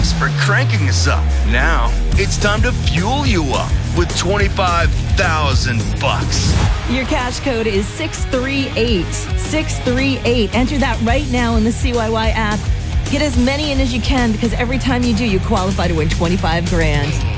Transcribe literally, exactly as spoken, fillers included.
Thanks for cranking us up. Now, it's time to fuel you up with twenty-five thousand bucks. Your cash code is six three eight six three eight. Enter that right now in the C Y Y app. Get as many in as you can because every time you do, you qualify to win twenty-five grand.